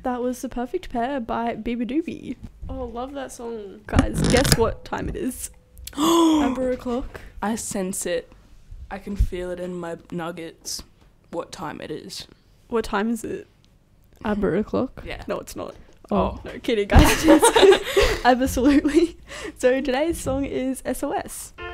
That was The Perfect Pair by Biba Doobie. Oh, love that song. Guys, guess what time it is? Amber o'clock. I sense it. I can feel it in my nuggets. What time it is? What time is it? Amber o'clock? Yeah. No, it's not. Oh. No, kidding, guys. Absolutely. So today's song is SOS.